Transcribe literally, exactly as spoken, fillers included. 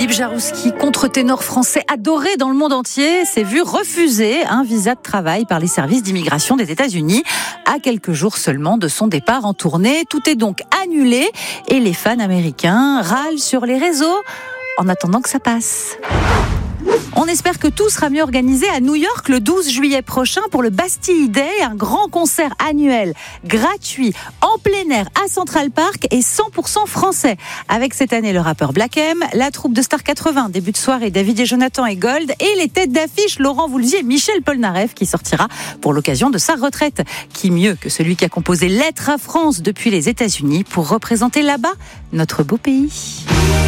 Philippe Jarouski, contre-ténor français adoré dans le monde entier, s'est vu refuser un visa de travail par les services d'immigration des États-Unis à quelques jours seulement de son départ en tournée. Tout est donc annulé et les fans américains râlent sur les réseaux en attendant que ça passe. On espère que tout sera mieux organisé à New York le douze juillet prochain pour le Bastille Day, un grand concert annuel gratuit en plein air à Central Park et cent pour cent français. Avec cette année le rappeur Black M, la troupe de Star quatre-vingts, début de soirée David et Jonathan et Gold et les têtes d'affiche Laurent Voulzy et Michel Polnareff qui sortira pour l'occasion de sa retraite. Qui mieux que celui qui a composé Lettre à France depuis les États-Unis pour représenter là-bas notre beau pays.